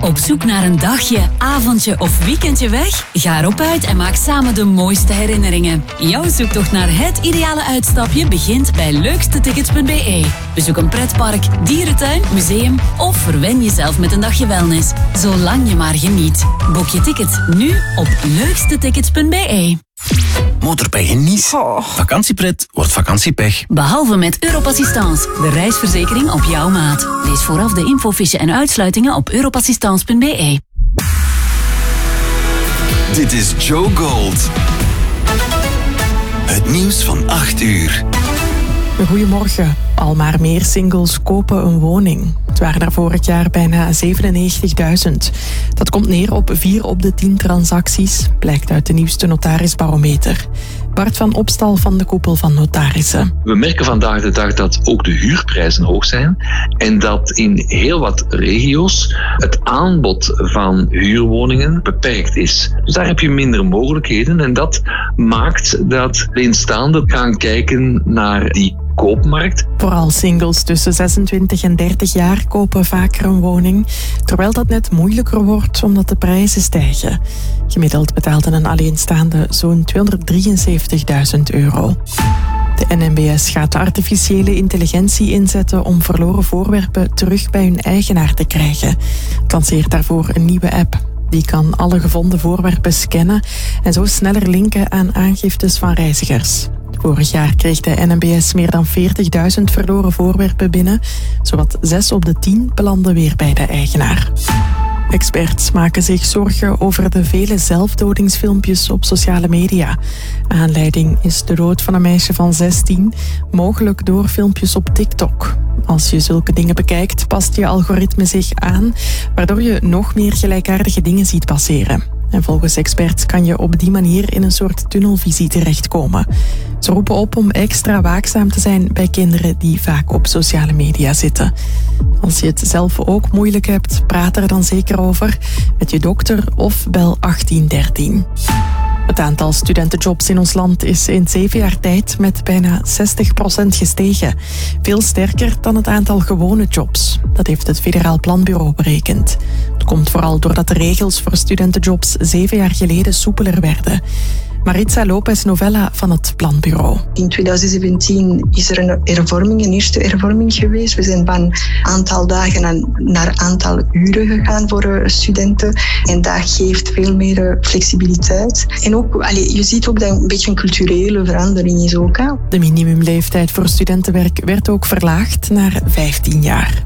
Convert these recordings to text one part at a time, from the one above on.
Op zoek naar een dagje, avondje of weekendje weg? Ga erop uit en maak samen de mooiste herinneringen. Jouw zoektocht naar het ideale uitstapje begint bij leukstetickets.be. Bezoek een pretpark, dierentuin, museum of verwen jezelf met een dagje wellness. Zolang je maar geniet. Boek je ticket nu op leukstetickets.be. Motorpech niet. Vakantiepret wordt vakantiepech. Behalve met Europassistance, de reisverzekering op jouw maat. Lees vooraf de infofiche en uitsluitingen op europassistance.be. Dit is Joe Gold. Het nieuws van 8 uur. Goedemorgen. Al maar meer singles kopen een woning. Het waren er vorig jaar bijna 97.000. Dat komt neer op 4 op de 10 transacties, blijkt uit de nieuwste notarisbarometer. Bart van Opstal van de koepel van notarissen. We merken vandaag de dag dat ook de huurprijzen hoog zijn en dat in heel wat regio's het aanbod van huurwoningen beperkt is. Dus daar heb je minder mogelijkheden en dat maakt dat alleenstaanden gaan kijken naar die koopmarkt. Vooral singles tussen 26 en 30 jaar kopen vaker een woning, terwijl dat net moeilijker wordt omdat de prijzen stijgen. Gemiddeld betaalde een alleenstaande zo'n €273.000. De NMBS gaat artificiële intelligentie inzetten om verloren voorwerpen terug bij hun eigenaar te krijgen. Het lanceert daarvoor een nieuwe app. Die kan alle gevonden voorwerpen scannen en zo sneller linken aan aangiftes van reizigers. Vorig jaar kreeg de NMBS meer dan 40.000 verloren voorwerpen binnen. Zowat 6 op de 10 belanden weer bij de eigenaar. Experts maken zich zorgen over de vele zelfdodingsfilmpjes op sociale media. Aanleiding is de dood van een meisje van 16, mogelijk door filmpjes op TikTok. Als je zulke dingen bekijkt, past je algoritme zich aan, waardoor je nog meer gelijkaardige dingen ziet passeren. En volgens experts kan je op die manier in een soort tunnelvisie terechtkomen. Ze roepen op om extra waakzaam te zijn bij kinderen die vaak op sociale media zitten. Als je het zelf ook moeilijk hebt, praat er dan zeker over met je dokter of bel 1813. Het aantal studentenjobs in ons land is in 7 jaar tijd met bijna 60% gestegen. Veel sterker dan het aantal gewone jobs. Dat heeft het Federaal Planbureau berekend. Het komt vooral doordat de regels voor studentenjobs 7 jaar geleden soepeler werden. Maritza Lopez Novella van het Planbureau. In 2017 is er een eerste hervorming geweest. We zijn van aantal dagen naar aantal uren gegaan voor studenten. En dat geeft veel meer flexibiliteit. En ook, je ziet ook dat een beetje een culturele verandering is ook. Hè? De minimumleeftijd voor studentenwerk werd ook verlaagd naar 15 jaar.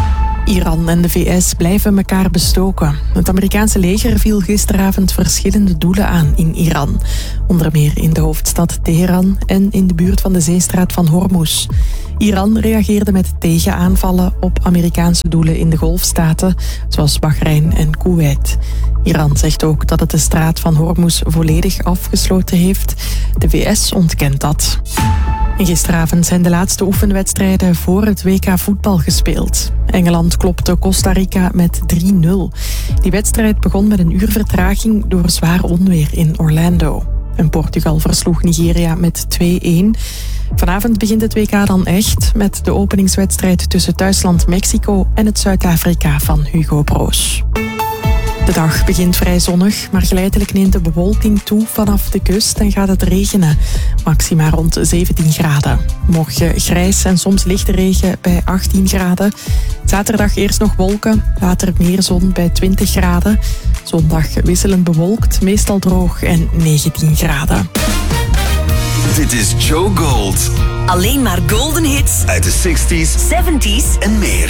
Iran en de VS blijven elkaar bestoken. Het Amerikaanse leger viel gisteravond verschillende doelen aan in Iran. Onder meer in de hoofdstad Teheran en in de buurt van de zeestraat van Hormuz. Iran reageerde met tegenaanvallen op Amerikaanse doelen in de Golfstaten, zoals Bahrein en Kuwait. Iran zegt ook dat het de straat van Hormuz volledig afgesloten heeft. De VS ontkent dat. En gisteravond zijn de laatste oefenwedstrijden voor het WK voetbal gespeeld. Engeland klopte Costa Rica met 3-0. Die wedstrijd begon met een uur vertraging door zwaar onweer in Orlando. En Portugal versloeg Nigeria met 2-1. Vanavond begint het WK dan echt met de openingswedstrijd tussen thuisland Mexico en het Zuid-Afrika van Hugo Broos. De dag begint vrij zonnig, maar geleidelijk neemt de bewolking toe vanaf de kust en gaat het regenen. Maxima rond 17 graden. Morgen grijs en soms lichte regen bij 18 graden. Zaterdag eerst nog wolken, later meer zon bij 20 graden. Zondag wisselend bewolkt, meestal droog en 19 graden. Dit is Joe Gold. Alleen maar golden hits Uit de 60s, 70s en meer.